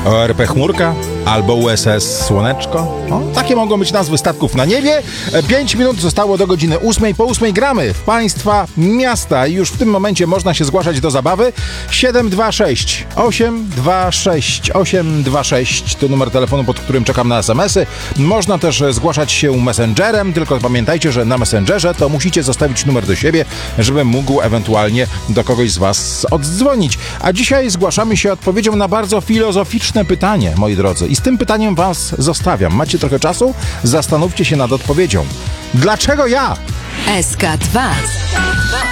ORP Chmurka albo USS Słoneczko. Takie mogą być nazwy statków na niebie. 5 minut zostało do godziny 8. Po 8 gramy w państwa miasta i już w tym momencie można się zgłaszać do zabawy. 726 826 826 to numer telefonu, pod którym czekam na SMS-y. Można też zgłaszać się messengerem, tylko pamiętajcie, że na messengerze to musicie zostawić numer do siebie, żebym mógł ewentualnie do kogoś z was oddzwonić. A dzisiaj zgłaszamy się odpowiedzią na bardzo filozoficzne pytanie, moi drodzy. I z tym pytaniem was zostawiam. Macie trochę czasu? Zastanówcie się nad odpowiedzią. Dlaczego ja? SK2